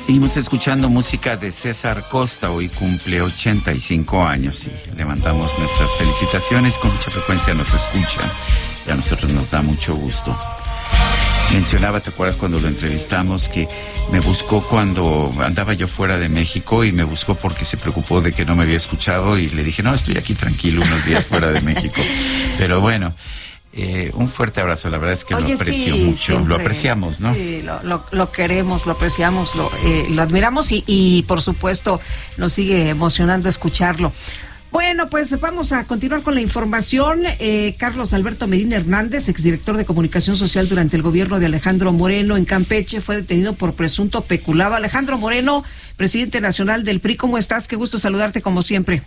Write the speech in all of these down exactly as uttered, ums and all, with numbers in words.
Seguimos escuchando música de César Costa. Hoy cumple ochenta y cinco años y le mandamos nuestras felicitaciones. Con mucha frecuencia nos escuchan y a nosotros nos da mucho gusto. Mencionaba, ¿te acuerdas cuando lo entrevistamos? Que me buscó cuando andaba yo fuera de México y me buscó porque se preocupó de que no me había escuchado y le dije, no, estoy aquí tranquilo unos días fuera de México. Pero bueno, eh, un fuerte abrazo, la verdad es que Oye, lo aprecio sí, mucho, siempre, lo apreciamos, ¿no? Sí, lo, lo, lo queremos, lo apreciamos, lo, eh, lo admiramos y, y por supuesto nos sigue emocionando escucharlo. Bueno, pues vamos a continuar con la información. Eh, Carlos Alberto Medina Hernández, exdirector de Comunicación Social durante el gobierno de Alejandro Moreno en Campeche, fue detenido por presunto peculado. Alejandro Moreno, presidente nacional del P R I, ¿cómo estás? Qué gusto saludarte como siempre.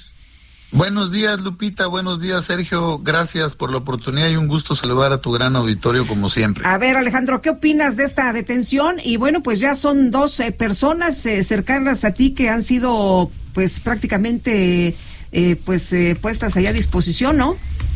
Buenos días, Lupita, buenos días, Sergio, gracias por la oportunidad y un gusto saludar a tu gran auditorio como siempre. A ver, Alejandro, ¿qué opinas de esta detención? Y bueno, pues ya son dos eh, personas eh, cercanas a ti que han sido pues prácticamente eh, pues eh, puestas allá a disposición, ¿no?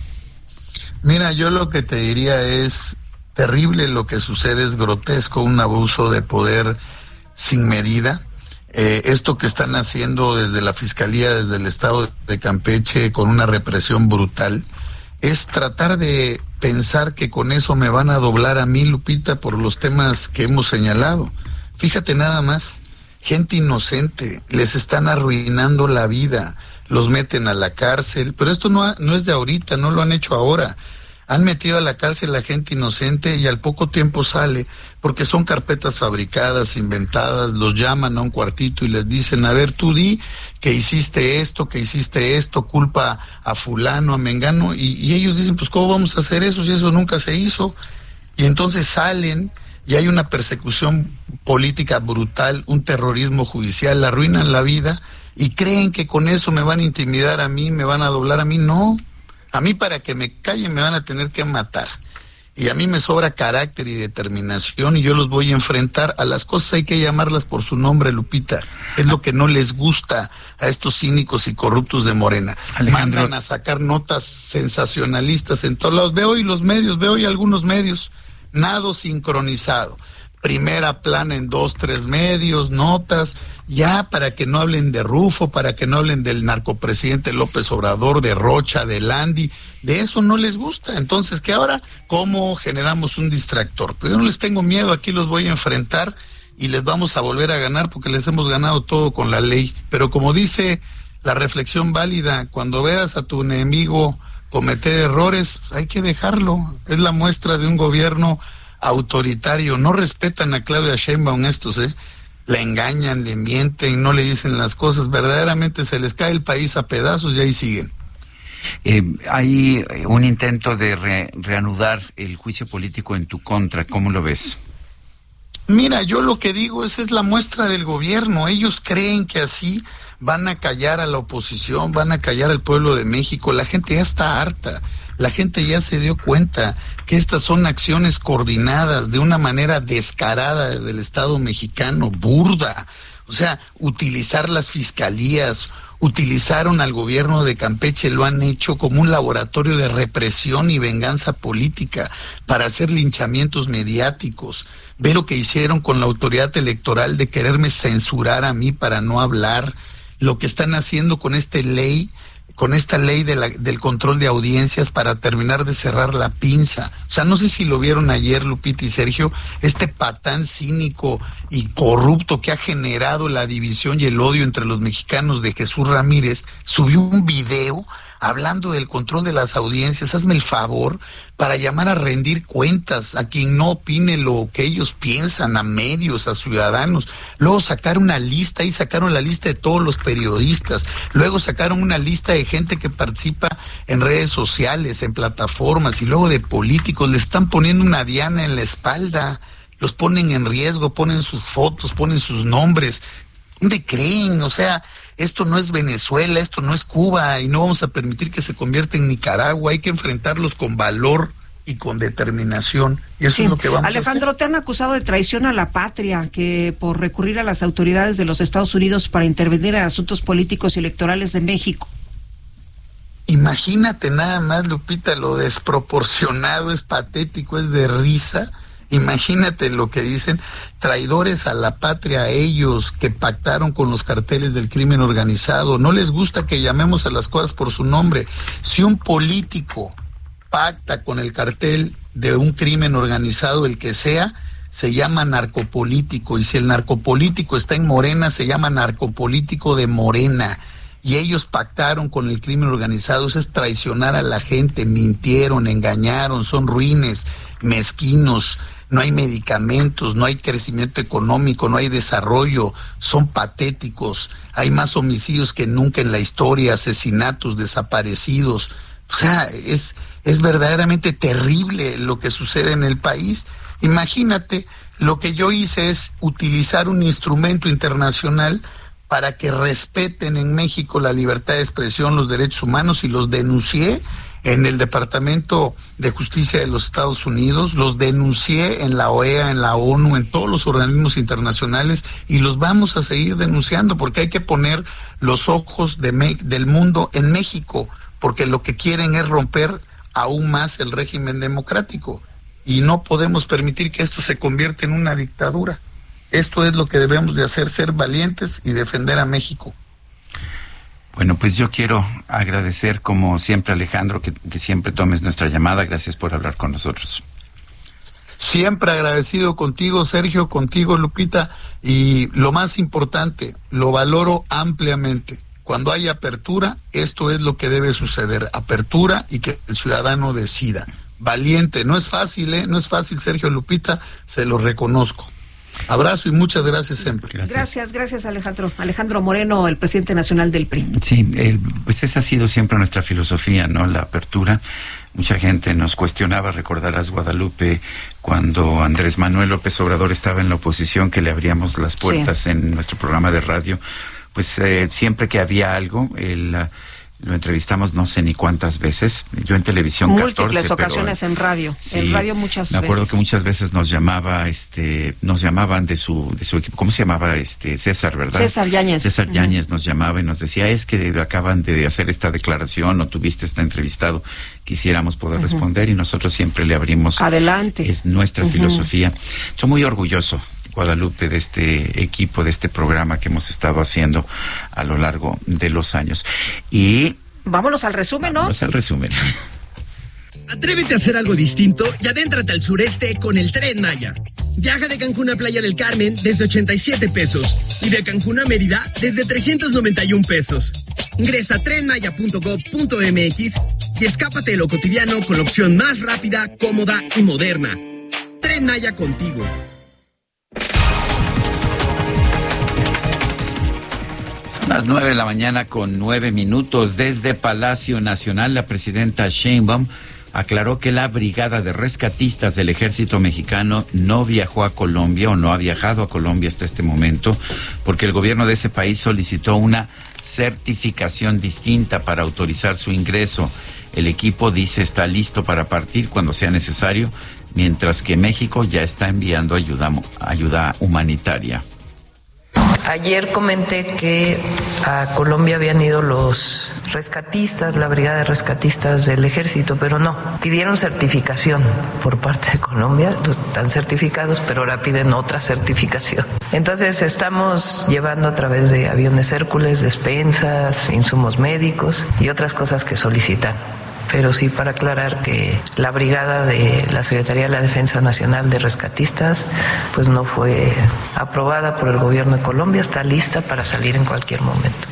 Mira, yo lo que te diría es terrible lo que sucede, es grotesco, un abuso de poder sin medida. Eh, esto que están haciendo desde la Fiscalía, desde el Estado de Campeche, con una represión brutal, es tratar de pensar que con eso me van a doblar a mí, Lupita, por los temas que hemos señalado. Fíjate nada más, gente inocente, les están arruinando la vida, los meten a la cárcel, pero esto no, ha, no es de ahorita, no lo han hecho ahora. Han metido a la cárcel a gente inocente y al poco tiempo sale, porque son carpetas fabricadas, inventadas, los llaman a un cuartito y les dicen, a ver, tú di que hiciste esto, que hiciste esto, culpa a fulano, a mengano, y, y ellos dicen, pues ¿cómo vamos a hacer eso si eso nunca se hizo? Y entonces salen y hay una persecución política brutal, un terrorismo judicial, arruinan la vida y creen que con eso me van a intimidar a mí, me van a doblar a mí, no. A mí para que me callen me van a tener que matar. Y a mí me sobra carácter y determinación y yo los voy a enfrentar. A las cosas hay que llamarlas por su nombre, Lupita. Es lo que no les gusta a estos cínicos y corruptos de Morena. Alejandro. Mandan a sacar notas sensacionalistas en todos lados. Veo hoy los medios, veo hoy algunos medios. Nado sincronizado. Primera plana en dos, tres medios, notas, ya para que no hablen de Rufo, para que no hablen del narcopresidente López Obrador, de Rocha, de Landi, de eso no les gusta. Entonces, ¿qué ahora? ¿Cómo generamos un distractor? Pues yo no les tengo miedo, aquí los voy a enfrentar y les vamos a volver a ganar porque les hemos ganado todo con la ley. Pero como dice la reflexión válida, cuando veas a tu enemigo cometer errores, hay que dejarlo. Es la muestra de un gobierno autoritario. No respetan a Claudia Sheinbaum estos, ¿eh? La engañan, le mienten, no le dicen las cosas, verdaderamente se les cae el país a pedazos y ahí siguen. Eh, hay un intento de re, reanudar el juicio político en tu contra, ¿cómo lo ves? Mira, yo lo que digo es, es la muestra del gobierno. Ellos creen que así van a callar a la oposición, van a callar al pueblo de México. La gente ya está harta. La gente ya se dio cuenta que estas son acciones coordinadas de una manera descarada del Estado mexicano, burda. O sea, utilizar las fiscalías, utilizaron al gobierno de Campeche, lo han hecho como un laboratorio de represión y venganza política para hacer linchamientos mediáticos. Ve lo que hicieron con la autoridad electoral de quererme censurar a mí para no hablar, lo que están haciendo con esta ley, con esta ley de la, del control de audiencias para terminar de cerrar la pinza. O sea, no sé si lo vieron ayer, Lupita y Sergio, este patán cínico y corrupto que ha generado la división y el odio entre los mexicanos de Jesús Ramírez, subió un video hablando del control de las audiencias, hazme el favor, para llamar a rendir cuentas a quien no opine lo que ellos piensan, a medios, a ciudadanos. Luego sacaron una lista y sacaron la lista de todos los periodistas. Luego sacaron una lista de gente que participa en redes sociales, en plataformas, y luego de políticos. Le están poniendo una diana en la espalda, los ponen en riesgo, ponen sus fotos, ponen sus nombres. ¿Dónde creen? O sea, esto no es Venezuela, esto no es Cuba y no vamos a permitir que se convierta en Nicaragua. Hay que enfrentarlos con valor y con determinación. Y eso sí. es lo que vamos Alejandro, a hacer. te han acusado de traición a la patria, que por recurrir a las autoridades de los Estados Unidos para intervenir en asuntos políticos y electorales de México. Imagínate nada más, Lupita, lo desproporcionado, es patético, es de risa. Imagínate lo que dicen, traidores a la patria, ellos que pactaron con los carteles del crimen organizado. No les gusta que llamemos a las cosas por su nombre. Si un político pacta con el cartel de un crimen organizado, el que sea, se llama narcopolítico. Y si el narcopolítico está en Morena, se llama narcopolítico de Morena. Y ellos pactaron con el crimen organizado. Eso es traicionar a la gente, mintieron, engañaron, son ruines, mezquinos. No hay medicamentos, no hay crecimiento económico, no hay desarrollo, son patéticos, hay más homicidios que nunca en la historia, asesinatos, desaparecidos. O sea, es, es verdaderamente terrible lo que sucede en el país. Imagínate, lo que yo hice es utilizar un instrumento internacional para que respeten en México la libertad de expresión, los derechos humanos, y los denuncié en el Departamento de Justicia de los Estados Unidos, los denuncié en la O E A, en la ONU, en todos los organismos internacionales, y los vamos a seguir denunciando porque hay que poner los ojos de Me- del mundo en México, porque lo que quieren es romper aún más el régimen democrático y no podemos permitir que esto se convierta en una dictadura. Esto es lo que debemos de hacer, ser valientes y defender a México. Bueno, pues yo quiero agradecer, como siempre, Alejandro, que, que siempre tomes nuestra llamada. Gracias por hablar con nosotros. Siempre agradecido contigo, Sergio, contigo, Lupita, y lo más importante, lo valoro ampliamente. Cuando hay apertura, esto es lo que debe suceder, apertura y que el ciudadano decida. Valiente, no es fácil, ¿eh? No es fácil, Sergio, Lupita, se lo reconozco. Abrazo y muchas gracias siempre. Gracias, gracias, gracias Alejandro. Alejandro Moreno, el presidente nacional del P R I. Sí, el, pues esa ha sido siempre nuestra filosofía, ¿no? La apertura. Mucha gente nos cuestionaba, recordarás, Guadalupe, cuando Andrés Manuel López Obrador estaba en la oposición, que le abríamos las puertas sí. en nuestro programa de radio. Pues eh, siempre que había algo, el... Uh, lo entrevistamos no sé ni cuántas veces. Yo en televisión múltiples catorce, ocasiones pero, en radio. Sí, en radio muchas veces. Me acuerdo que muchas veces nos llamaba, este, nos llamaban de su, de su equipo. ¿Cómo se llamaba? Este, César, ¿verdad? César Yáñez. César Uh-huh. Yáñez nos llamaba y nos decía, es que acaban de hacer esta declaración o tuviste este entrevistado, quisiéramos poder uh-huh. responder, y nosotros siempre le abrimos. Adelante. Es nuestra uh-huh. filosofía. Soy muy orgulloso, Guadalupe, de este equipo, de este programa que hemos estado haciendo a lo largo de los años. Y vámonos al resumen, ¿no? Vámonos al resumen. Atrévete a hacer algo distinto y adéntrate al sureste con el Tren Maya. Viaja de Cancún a Playa del Carmen desde ochenta y siete pesos y de Cancún a Mérida desde trescientos noventa y un pesos. Ingresa a tren maya punto gob punto eme equis y escápate de lo cotidiano con la opción más rápida, cómoda y moderna. Tren Maya contigo. Las nueve de la mañana con nueve minutos. Desde Palacio Nacional, la presidenta Sheinbaum aclaró que la brigada de rescatistas del ejército mexicano no viajó a Colombia o no ha viajado a Colombia hasta este momento porque el gobierno de ese país solicitó una certificación distinta para autorizar su ingreso. El equipo dice está listo para partir cuando sea necesario, mientras que México ya está enviando ayuda, ayuda humanitaria. Ayer comenté que a Colombia habían ido los rescatistas, la brigada de rescatistas del ejército, pero no, pidieron certificación por parte de Colombia, están certificados, pero ahora piden otra certificación. Entonces estamos llevando a través de aviones Hércules, despensas, insumos médicos y otras cosas que solicitan. Pero sí, para aclarar que la brigada de la Secretaría de la Defensa Nacional de Rescatistas pues no fue aprobada por el gobierno de Colombia, está lista para salir en cualquier momento.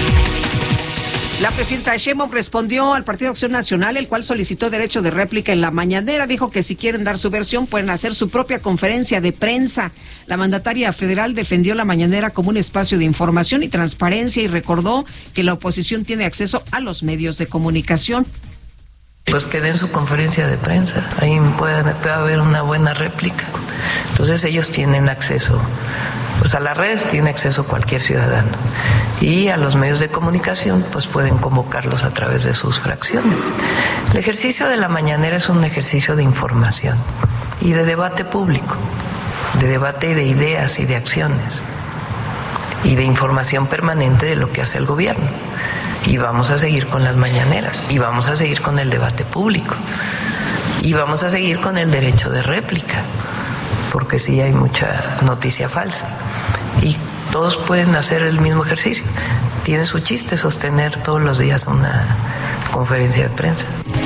La presidenta Sheinbaum respondió al Partido Acción Nacional, el cual solicitó derecho de réplica en la mañanera. Dijo que si quieren dar su versión pueden hacer su propia conferencia de prensa. La mandataria federal defendió la mañanera como un espacio de información y transparencia y recordó que la oposición tiene acceso a los medios de comunicación. Pues que den su conferencia de prensa, ahí puede, puede haber una buena réplica. Entonces ellos tienen acceso, pues a las redes tiene acceso cualquier ciudadano. Y a los medios de comunicación, pues pueden convocarlos a través de sus fracciones. El ejercicio de la mañanera es un ejercicio de información y de debate público, de debate de ideas y de acciones, y de información permanente de lo que hace el gobierno. Y vamos a seguir con las mañaneras, y vamos a seguir con el debate público, y vamos a seguir con el derecho de réplica. porque sí hay mucha noticia falsa. Y todos pueden hacer el mismo ejercicio. Tiene su chiste sostener todos los días una conferencia de prensa.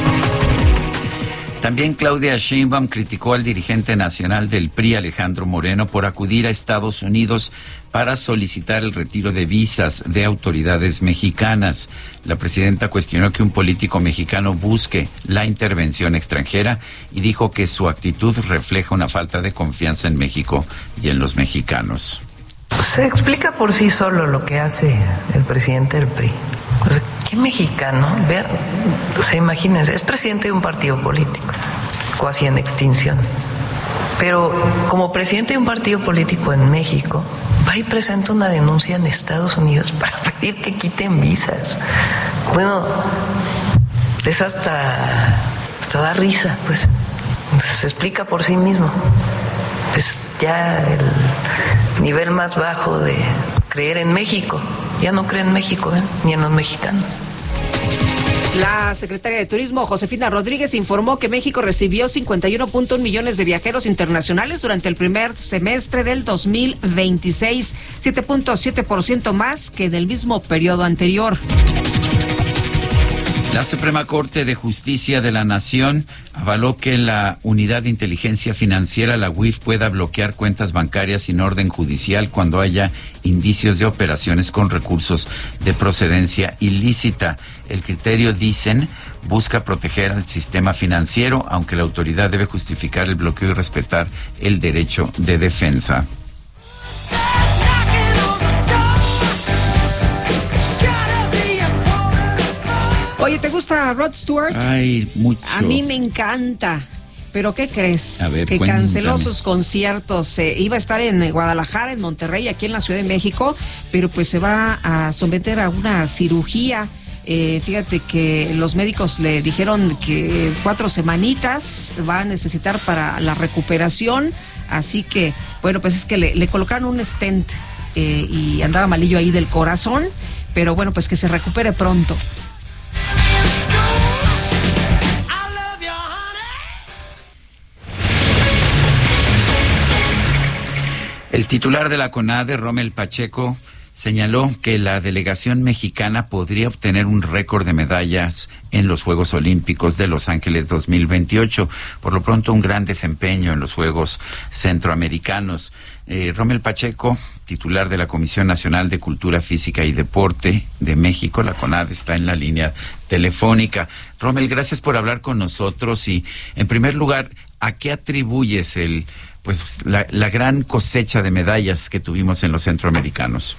También Claudia Sheinbaum criticó al dirigente nacional del P R I, Alejandro Moreno, por acudir a Estados Unidos para solicitar el retiro de visas de autoridades mexicanas. La presidenta cuestionó que un político mexicano busque la intervención extranjera y dijo que su actitud refleja una falta de confianza en México y en los mexicanos. Se explica por sí solo lo que hace el presidente del P R I. O sea, ¿qué mexicano? Vean, o sea, imagínense, es presidente de un partido político, casi en extinción. Pero como presidente de un partido político en México, va y presenta una denuncia en Estados Unidos para pedir que quiten visas. Bueno, es hasta, hasta da risa, pues. Se explica por sí mismo. Es ya el nivel más bajo de creer en México. Ya no cree en México, ¿eh? Ni en los mexicanos. La secretaria de Turismo, Josefina Rodríguez, informó que México recibió cincuenta y uno punto uno millones de viajeros internacionales durante el primer semestre del dos mil veintiséis, siete punto siete por ciento más que en el mismo periodo anterior. La Suprema Corte de Justicia de la Nación avaló que la Unidad de Inteligencia Financiera, la U I F, pueda bloquear cuentas bancarias sin orden judicial cuando haya indicios de operaciones con recursos de procedencia ilícita. El criterio, dicen, busca proteger al sistema financiero, aunque la autoridad debe justificar el bloqueo y respetar el derecho de defensa. Oye, ¿te gusta Rod Stewart? Ay, mucho. A mí me encanta. ¿Pero qué crees? A ver, que cuéntame. Canceló sus conciertos. Eh, iba a estar en Guadalajara, en Monterrey, aquí en la Ciudad de México, pero pues se va a someter a una cirugía. Eh, fíjate que los médicos le dijeron que cuatro semanitas va a necesitar para la recuperación. Así que, bueno, pues es que le, le colocaron un stent eh, y andaba malillo ahí del corazón. Pero bueno, pues que se recupere pronto. El titular de la CONADE, Rommel Pacheco, señaló que la delegación mexicana podría obtener un récord de medallas en los Juegos Olímpicos de Los Ángeles dos mil veintiocho. Por lo pronto, un gran desempeño en los Juegos Centroamericanos. Eh, Rommel Pacheco, titular de la Comisión Nacional de Cultura Física y Deporte de México, la CONADE, está en la línea telefónica. Rommel, gracias por hablar con nosotros y, en primer lugar, ¿a qué atribuyes el pues la, la gran cosecha de medallas que tuvimos en los centroamericanos?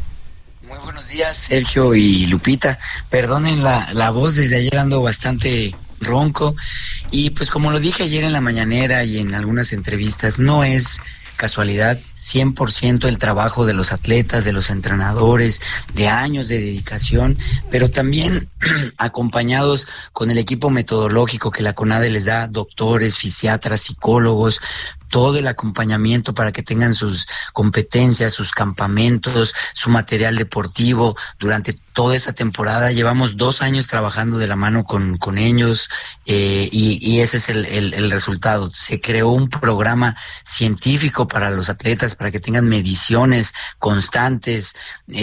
Muy buenos días, Sergio y Lupita. Perdonen la, la voz, desde ayer ando bastante ronco. Y pues como lo dije ayer en la mañanera y en algunas entrevistas, no es casualidad, cien por ciento el trabajo de los atletas, de los entrenadores, de años de dedicación, pero también acompañados con el equipo metodológico que la CONADE les da, doctores, fisiatras, psicólogos, todo el acompañamiento para que tengan sus competencias, sus campamentos, su material deportivo. Durante toda esta temporada llevamos dos años trabajando de la mano con, con ellos eh, y, y ese es el, el, el resultado. Se creó un programa científico para los atletas para que tengan mediciones constantes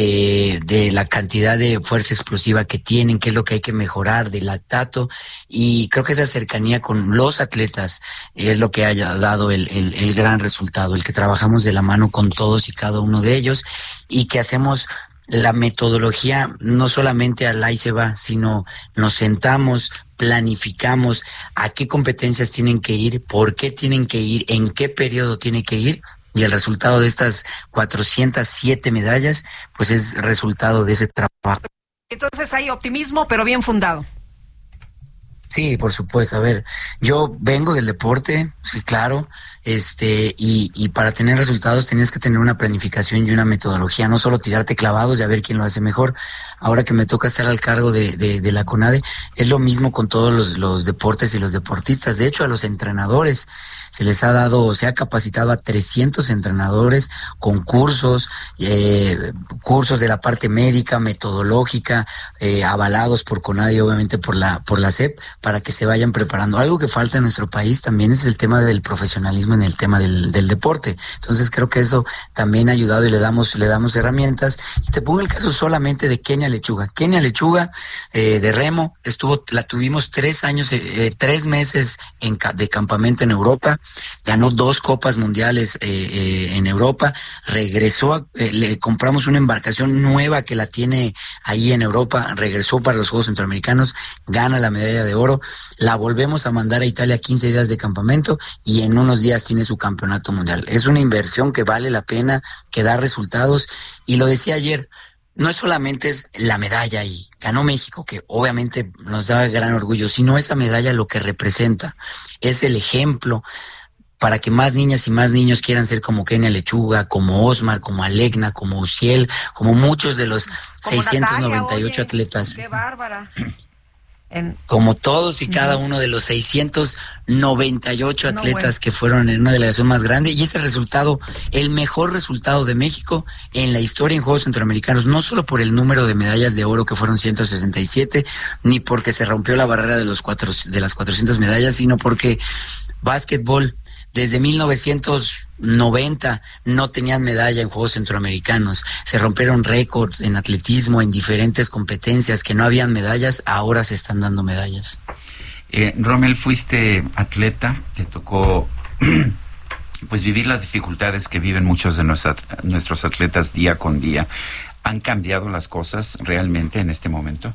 eh, de la cantidad de fuerza explosiva que tienen, qué es lo que hay que mejorar, de lactato, y creo que esa cercanía con los atletas es lo que haya dado el, el El, el gran resultado, el que trabajamos de la mano con todos y cada uno de ellos y que hacemos la metodología no solamente al ahí se va, sino nos sentamos, planificamos a qué competencias tienen que ir, por qué tienen que ir, en qué periodo tienen que ir, y el resultado de estas cuatrocientas siete medallas pues es resultado de ese trabajo. Entonces hay optimismo, pero bien fundado. Sí, por supuesto. A ver, yo vengo del deporte, sí, claro, este, y, y para tener resultados tienes que tener una planificación y una metodología, no solo tirarte clavados y a ver quién lo hace mejor. Ahora que me toca estar al cargo de, de, de la CONADE, es lo mismo con todos los, los deportes y los deportistas. De hecho, a los entrenadores se les ha dado, se ha capacitado a trescientos entrenadores con cursos, eh, cursos de la parte médica, metodológica, eh, avalados por CONADE y obviamente por la, por la S E P, para que se vayan preparando. Algo que falta en nuestro país también es el tema del profesionalismo sectarismo en el tema del, del deporte. Entonces creo que eso también ha ayudado y le damos le damos herramientas. Y te pongo el caso solamente de Kenia Lechuga. Kenia Lechuga eh, de remo, estuvo la tuvimos tres años, eh, tres meses en, de campamento en Europa, ganó dos copas mundiales eh, eh, en Europa, regresó, a, eh, le compramos una embarcación nueva que la tiene ahí en Europa, regresó para los Juegos Centroamericanos, gana la medalla de oro, la volvemos a mandar a Italia quince días de campamento y en unos días tiene su campeonato mundial. Es una inversión que vale la pena, que da resultados, y lo decía ayer, no es solamente es la medalla y ganó México, que obviamente nos da gran orgullo, sino esa medalla lo que representa, es el ejemplo para que más niñas y más niños quieran ser como Kenia Lechuga, como Osmar, como Alegna, como Uciel, como muchos de los como seiscientos noventa y ocho Natalia, oye, atletas. ¡Qué bárbara! En... Como todos y cada uno de los seiscientos noventa y ocho atletas no, bueno. que fueron en una delegación más grande, y ese resultado, el mejor resultado de México en la historia en Juegos Centroamericanos, no solo por el número de medallas de oro que fueron ciento sesenta y siete, ni porque se rompió la barrera de los cuatro, de las cuatrocientas medallas, sino porque básquetbol desde mil novecientos noventa no tenían medalla en Juegos Centroamericanos, se rompieron récords en atletismo, en diferentes competencias que no habían medallas, ahora se están dando medallas. Eh, Rommel, fuiste atleta, te tocó pues vivir las dificultades que viven muchos de nuestra, nuestros atletas día con día. ¿Han cambiado las cosas realmente en este momento?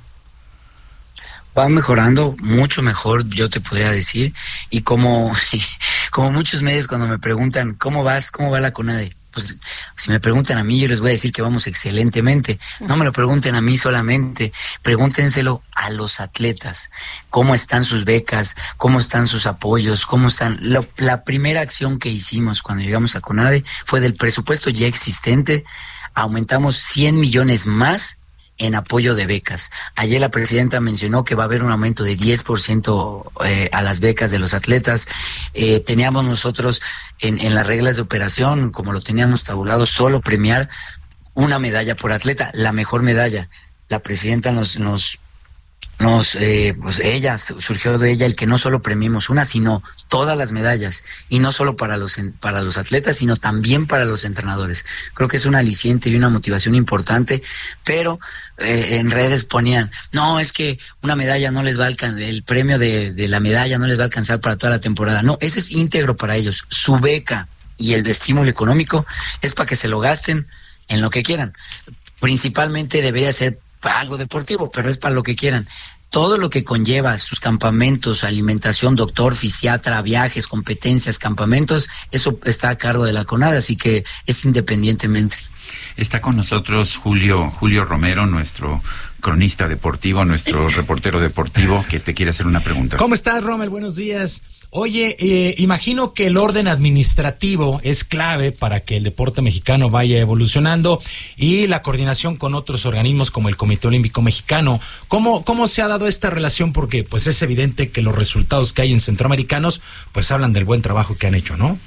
Va mejorando, mucho mejor, yo te podría decir, y como, como muchos medios cuando me preguntan, ¿cómo vas? ¿Cómo va la CONADE? Pues si me preguntan a mí, yo les voy a decir que vamos excelentemente. No me lo pregunten a mí solamente, pregúntenselo a los atletas. ¿Cómo están sus becas? ¿Cómo están sus apoyos? ¿Cómo están? Lo, la primera acción que hicimos cuando llegamos a CONADE fue del presupuesto ya existente, aumentamos cien millones más en apoyo de becas. Ayer la presidenta mencionó que va a haber un aumento de diez por ciento eh, a las becas de los atletas. Eh, teníamos nosotros en, en las reglas de operación, como lo teníamos tabulado, solo premiar una medalla por atleta, la mejor medalla. La presidenta nos nos nos eh, pues ella surgió de ella el que no solo premiemos una, sino todas las medallas, y no solo para los para los atletas, sino también para los entrenadores. Creo que es un aliciente y una motivación importante, pero eh, en redes ponían, no, es que una medalla no les va a alcanzar, el premio de, de la medalla no les va a alcanzar para toda la temporada. No, eso es íntegro para ellos. Su beca y el estímulo económico es para que se lo gasten en lo que quieran. Principalmente debería ser algo deportivo, pero es para lo que quieran. Todo lo que conlleva sus campamentos, alimentación, doctor, fisiatra, viajes, competencias, campamentos, eso está a cargo de la CONADE, así que es independientemente. Está con nosotros Julio Julio Romero, nuestro cronista deportivo, nuestro reportero deportivo, que te quiere hacer una pregunta. ¿Cómo estás, Rommel? Buenos días. Oye, eh, imagino que el orden administrativo es clave para que el deporte mexicano vaya evolucionando, y la coordinación con otros organismos como el Comité Olímpico Mexicano. ¿Cómo, cómo se ha dado esta relación? Porque pues es evidente que los resultados que hay en centroamericanos pues hablan del buen trabajo que han hecho, ¿no?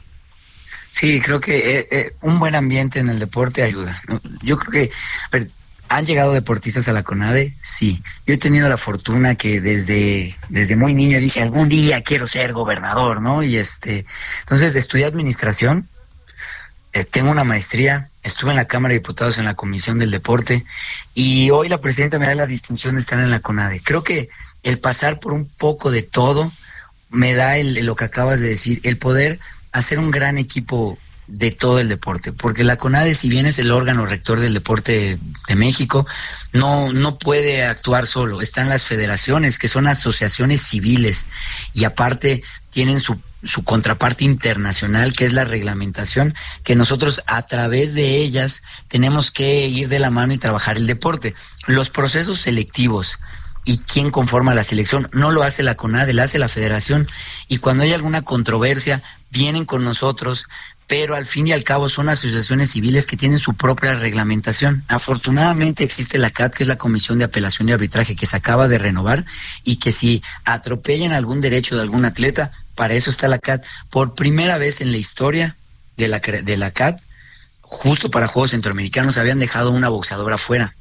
Sí, creo que eh, eh, un buen ambiente en el deporte ayuda. Yo creo que... A ver, ¿han llegado deportistas a la CONADE? Sí. Yo he tenido la fortuna que desde desde muy niño dije, algún día quiero ser gobernador, ¿no? Y este, entonces estudié administración, eh, tengo una maestría, estuve en la Cámara de Diputados en la Comisión del Deporte, y hoy la presidenta me da la distinción de estar en la CONADE. Creo que el pasar por un poco de todo me da el, lo que acabas de decir, el poder hacer un gran equipo de todo el deporte, porque la CONADE, si bien es el órgano rector del deporte de México, no no puede actuar solo. Están las federaciones, que son asociaciones civiles, y aparte tienen su su contraparte internacional, que es la reglamentación, que nosotros a través de ellas tenemos que ir de la mano y trabajar el deporte. Los procesos selectivos y quién conforma la selección no lo hace la CONADE, lo hace la federación, y cuando hay alguna controversia vienen con nosotros, pero al fin y al cabo son asociaciones civiles que tienen su propia reglamentación. Afortunadamente existe la C A T, que es la Comisión de Apelación y Arbitraje, que se acaba de renovar, y que si atropellan algún derecho de algún atleta, para eso está la C A T. Por primera vez en la historia de la, de la C A T, justo para Juegos Centroamericanos, habían dejado una boxeadora fuera.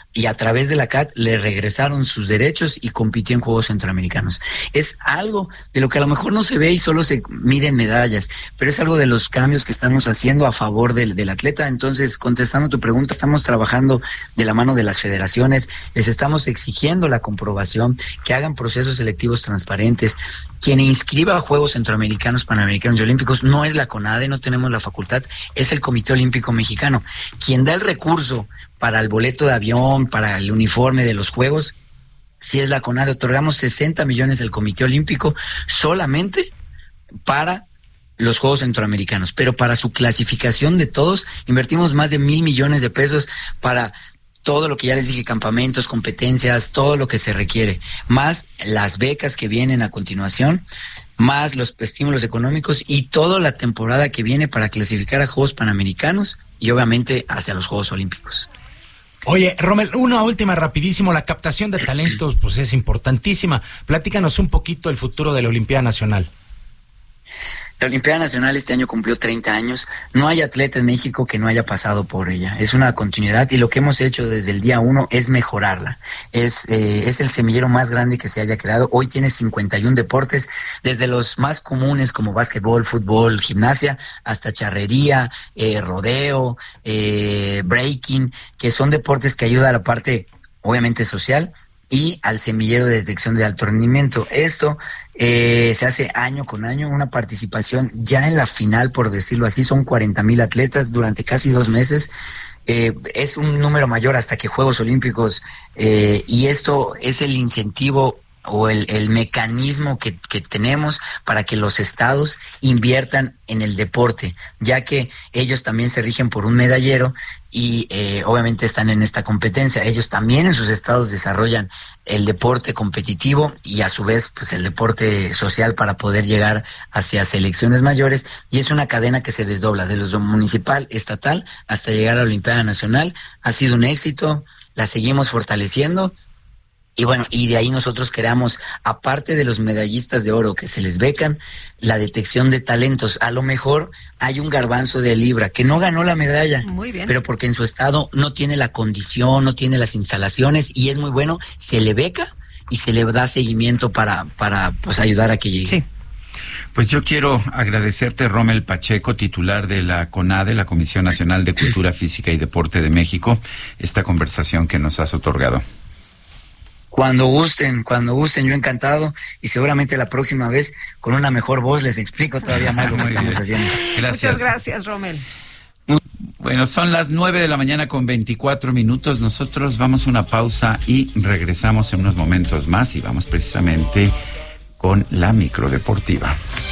y a través de la C A T le regresaron sus derechos y compitió en Juegos Centroamericanos. Es algo de lo que a lo mejor no se ve y solo se miden medallas, pero es algo de los cambios que estamos haciendo a favor del, del atleta. Entonces, contestando tu pregunta, estamos trabajando de la mano de las federaciones, les estamos exigiendo la comprobación, que hagan procesos selectivos transparentes. Quien inscriba a Juegos Centroamericanos, Panamericanos y Olímpicos no es la CONADE, no tenemos la facultad, es el Comité Olímpico Mexicano. Quien da el recurso para el boleto de avión, para el uniforme de los Juegos, si es la CONADE. Otorgamos sesenta millones del Comité Olímpico solamente para los Juegos Centroamericanos, pero para su clasificación de todos invertimos más de mil millones de pesos para todo lo que ya les dije, campamentos, competencias, todo lo que se requiere, más las becas que vienen a continuación, más los estímulos económicos y toda la temporada que viene para clasificar a Juegos Panamericanos y obviamente hacia los Juegos Olímpicos. Oye, Rommel, una última rapidísimo, la captación de talentos pues es importantísima. Platícanos un poquito el futuro de la Olimpiada Nacional. La Olimpiada Nacional este año cumplió treinta años. No hay atleta en México que no haya pasado por ella. Es una continuidad y lo que hemos hecho desde el día uno es mejorarla. Es eh, es el semillero más grande que se haya creado. Hoy tiene cincuenta y uno deportes, desde los más comunes como básquetbol, fútbol, gimnasia, hasta charrería, eh, rodeo, eh, breaking, que son deportes que ayudan a la parte, obviamente, social y al semillero de detección de alto rendimiento. Esto eh, se hace año con año, una participación ya en la final, por decirlo así, son cuarenta mil atletas durante casi dos meses. Eh, es un número mayor hasta que Juegos Olímpicos, eh, y esto es el incentivo o el, el mecanismo que, que tenemos para que los estados inviertan en el deporte, ya que ellos también se rigen por un medallero y eh, obviamente están en esta competencia. Ellos también en sus estados desarrollan el deporte competitivo y a su vez pues el deporte social para poder llegar hacia selecciones mayores, y es una cadena que se desdobla de lo municipal, estatal, hasta llegar a la Olimpiada Nacional. Ha sido un éxito, la seguimos fortaleciendo. Y bueno, y de ahí nosotros creamos, aparte de los medallistas de oro que se les becan, la detección de talentos. A lo mejor hay un garbanzo de libra que no ganó la medalla, muy bien, pero porque en su estado no tiene la condición, no tiene las instalaciones, y es muy bueno, se le beca y se le da seguimiento para, para pues ayudar a que llegue. Sí. Pues yo quiero agradecerte, Rommel Pacheco, titular de la CONADE, la Comisión Nacional de Cultura Física y Deporte de México, esta conversación que nos has otorgado. Cuando gusten, cuando gusten, yo encantado, y seguramente la próxima vez con una mejor voz les explico todavía más lo que estamos haciendo. Gracias. Muchas gracias, Rommel. Bueno, son las nueve de la mañana con veinticuatro minutos. Nosotros vamos a una pausa y regresamos en unos momentos más, y vamos precisamente con la microdeportiva.